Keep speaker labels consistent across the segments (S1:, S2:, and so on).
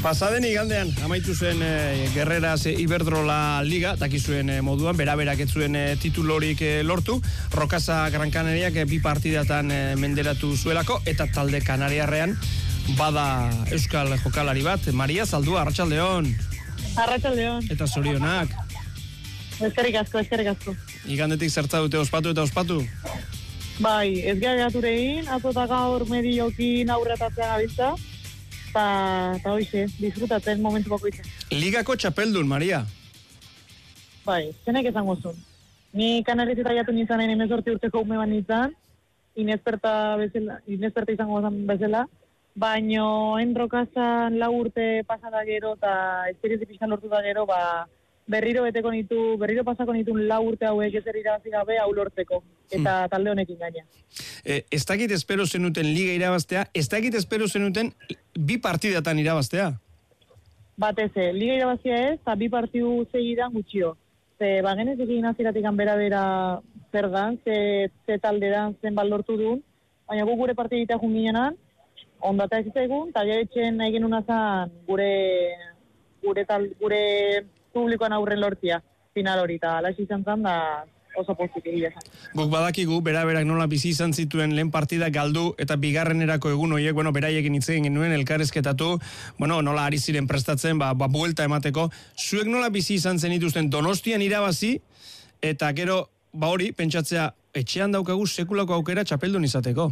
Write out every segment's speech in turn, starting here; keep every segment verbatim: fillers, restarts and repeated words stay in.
S1: Pasaden igandean, amaitu zen e, Gerreras e, Iberdrola Liga, dakizuen e, moduan, beraberak ez zuen e, titulorik e, lortu, Rokasa Gran Canariak e, bi partidatan e, menderatu zuelako, eta talde kanariarrean bada euskal jokalari bat, Maria Zaldua, Arratsaldeon.
S2: Arratsaldeon.
S1: Eta zorionak.
S2: Eskerrik asko, eskerrik asko.
S1: Igandetik zertza dute ospatu eta ospatu?
S2: Bai, ez gaiaturein, azota gaur mediokin aurretatzen gabiltza, eta hoxe, disfrutatzen momentu bakoitzen.
S1: Ligako txapeldun, Maria.
S2: Bai, zenek esango zuen. Ni Kanariz eta jatu nintzen hemezortzi urteko ume bat nintzen, inesperta bezala, inesperta izango zen bezala, baino enrokazan lau urte pasada gero eta esperientzi pixkan lortu da gero, ba, berriro beteko nitu, berriro pasako nitu lau urte hauek ezer irabazi gabe hau lortzeko, eta hmm. talde honekin gaina.
S1: E, ez dakit espero zenuten liga irabaztea, ez dakit espero zenuten bi partidatan irabaztea?
S2: Batez, liga irabaztea ez, eta bi partidu segidan gutxio. Ze bagenez egin aziratik bera-bera zer dan, ze, ze talde dan zen baldortu duen, baina gu gure partidita junginenan, ondata ez egun, eta jaretxen nahi genuna zan gure, gure, tal, gure publikoan aurren lortzia, final hori, eta alaxi izan zan da oso pozik egia zan.
S1: Guk badakigu, bera-berak nola bizi izan zituen lehen partida galdu, eta bigarrenerako egun horiek, bueno, beraiekin hitz egin genuen elkarrezketatu, bueno, nola ari ziren prestatzen, ba, ba buelta emateko. Zuek nola bizi izan zenituzten Donostian irabazi, eta gero, ba hori, pentsatzea, etxean daukagu sekulako aukera txapeldun izateko.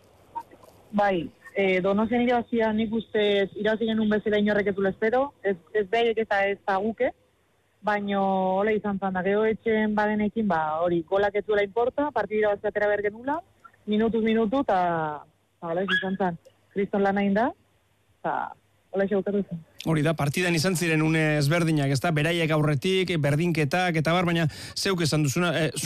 S2: Bai, e, Donostian irabazia nik uste irabazi genuen bezala inorrek ez espero, ez, ez behaiek eta ez aguke, baino hola izan zan da, gero etxen badenekin, ba, hori, golak ez duela importa, partidira bat zatera behar genula, minutuz minutu, eta hola izan zan, kriston lan hain da, eta hola izan zen.
S1: Hori da, partidan izan ziren une ezberdinak, ez da, beraiek aurretik, berdinketak, eta bar, baina zeuk esan duzuna, eh,